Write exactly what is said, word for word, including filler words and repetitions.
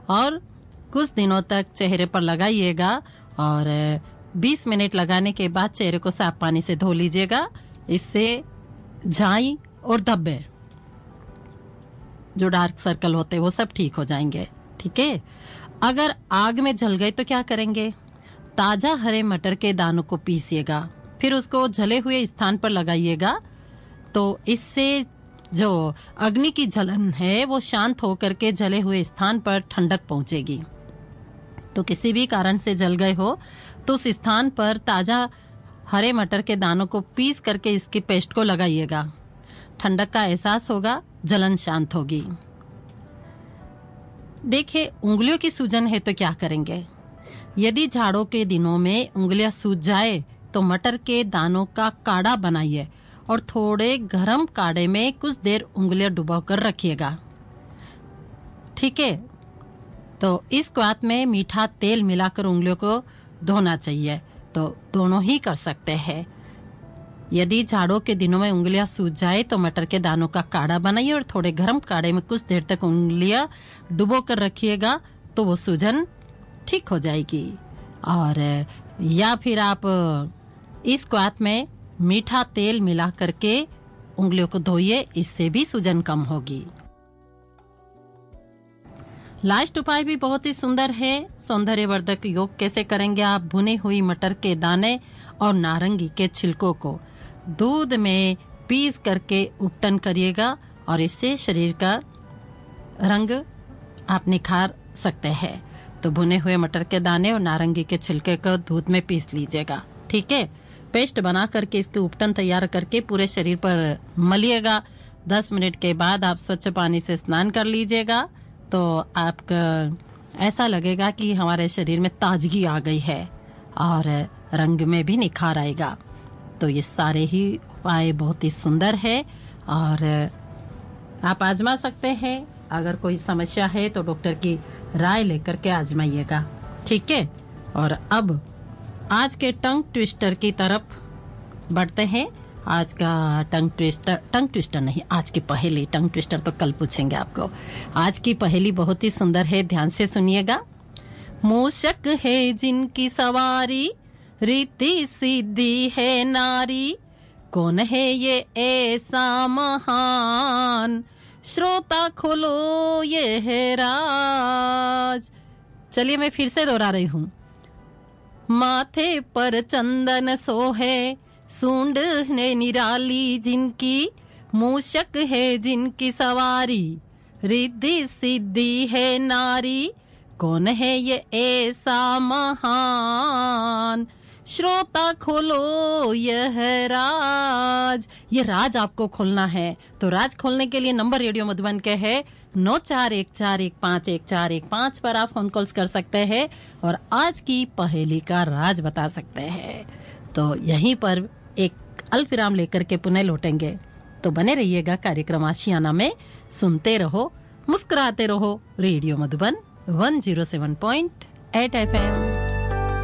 और कुछ दिनों तक चेहरे पर लगाइएगा और बीस मिनट लगाने के बाद चेहरे को साफ पानी से धो लीजिएगा। इससे झाई और धब्बे जो डार्क सर्कल होते हैं वो सब ठीक हो जाएंगे। ठीक है। अगर आग में जल गए तो क्या करेंगे? ताजा हरे मटर के दानों को पीसिएगा, फिर उसको जले हुए स्थान पर लगाइएगा। तो इससे जो अग्नि की जलन है वो शांत होकर के जले हुए स्थान पर ठंडक पहुंचेगी। तो किसी भी कारण से जल गए हो तो उस स्थान पर ताजा हरे मटर के दानों को पीस करके इसकी पेस्ट को लगाइएगा। ठंडक का एहसास होगा, जलन शांत होगी। देखिए, उंगलियों की सूजन है तो क्या करेंगे? यदि झाड़ों के दिनों में उंगलियां सूज जाए तो मटर के दानों का काढ़ा बनाइए और थोड़े गर्म काढ़े में कुछ देर उंगलियां डुबोकर रखिएगा। ठीक है। तो इस क्वाथ में मीठा तेल मिलाकर उंगलियों को धोना चाहिए। तो दोनों ही कर सकते हैं। यदि झाड़ों के दिनों में उंगलियां सूज जाए तो मटर के दानों का काढ़ा बनाइए और थोड़े गर्म काढ़े में कुछ देर तक उंगलियां डुबो कर रखिएगा तो वो सूजन ठीक हो जाएगी। और या फिर आप इस क्वाथ में मीठा तेल मिला करके उंगलियों को धोइए, इससे भी सूजन कम होगी। लास्ट उपाय भी बहुत ही सुंदर है। सौंदर्यवर्धक योग कैसे करेंगे आप? भुनी हुई मटर के दाने और नारंगी के छिलकों को दूध में पीस करके उपटन करिएगा और इससे शरीर का रंग आप निखार सकते हैं। तो भुने हुए मटर के दाने और नारंगी के छिलके को दूध में पीस लीजिएगा। ठीक है। पेस्ट बना करके इसके उपटन तैयार करके पूरे शरीर पर मलिएगा। दस मिनट के बाद आप स्वच्छ पानी से स्नान कर लीजिएगा तो आपका ऐसा लगेगा कि हमारे शरीर में ताजगी आ गई है और रंग में भी निखार आएगा। तो ये सारे ही उपाय बहुत ही सुंदर है और आप आजमा सकते हैं। अगर कोई समस्या है तो डॉक्टर की राय लेकर के आजमाइएगा। ठीक है। और अब आज के टंग ट्विस्टर की तरफ बढ़ते हैं। आज का टंग ट्विस्टर टंग ट्विस्टर नहीं, आज की पहेली। टंग ट्विस्टर तो कल पूछेंगे आपको। आज की पहेली बहुत ही सुंदर है, ध्यान से सुनिएगा। मूषक है जिनकी सवारी, रीति सीधी है नारी, कौन है ये ऐसा महान, श्रोता खोलो ये है राज। चलिए मैं फिर से दोहरा रही हूँ। माथे पर चंदन सोहे, सूंड ने निराली जिनकी, मूषक है जिनकी सवारी, रिद्धि सिद्धि है नारी, कौन है ये ऐसा महान, श्रोता खोलो यह राज। ये राज आपको खोलना है। तो राज खोलने के लिए नंबर रेडियो मधुबन के है नौ चार एक चार एक पाँच एक चार एक पाँच पर आप फोन कॉल्स कर सकते हैं और आज की पहेली का राज बता सकते हैं। तो यहीं पर एक अल्पविराम लेकर के पुनः लौटेंगे। तो बने रहिएगा कार्यक्रम आशियाना में। सुनते रहो, मुस्कुराते रहो। Radio Madhuban one zero seven point eight F M.